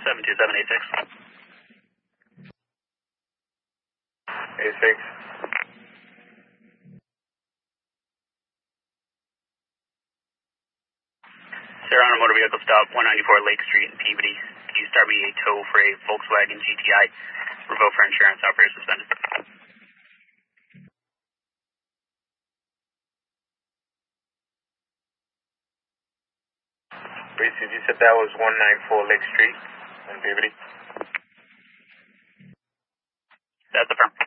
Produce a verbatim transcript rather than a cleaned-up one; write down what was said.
seven two seven eight six. eight six. Sarah on a motor vehicle stop, one ninety-four Lake Street in Peabody. Can you start me a tow for a Volkswagen G T I? Revoked for insurance, operator suspended. Reese, you said that was one ninety-four Lake Street in Peabody? That's the firm.